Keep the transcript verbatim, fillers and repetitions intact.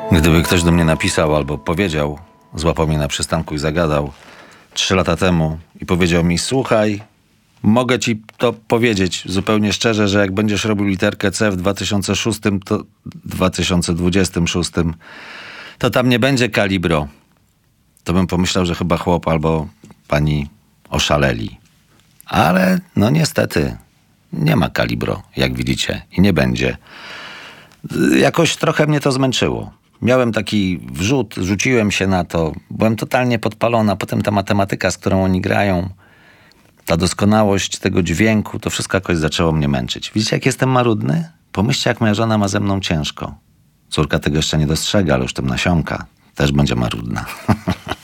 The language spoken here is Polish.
Gdyby ktoś do mnie napisał albo powiedział, złapał mnie na przystanku i zagadał trzy lata temu i powiedział mi: słuchaj, mogę ci to powiedzieć zupełnie szczerze, że jak będziesz robił literkę C w dwa tysiące szóstym, to dwa tysiące dwudziestym szóstym, to tam nie będzie kalibro. To bym pomyślał, że chyba chłop albo pani oszaleli. Ale no niestety nie ma kalibro, jak widzicie, i nie będzie. Jakoś trochę mnie to zmęczyło. Miałem taki wrzut, rzuciłem się na to, byłem totalnie podpalona. Potem ta matematyka, z którą oni grają, ta doskonałość tego dźwięku, to wszystko jakoś zaczęło mnie męczyć. Widzicie, jak jestem marudny? Pomyślcie, jak moja żona ma ze mną ciężko. Córka tego jeszcze nie dostrzega, ale już tym nasiąka. Też będzie marudna.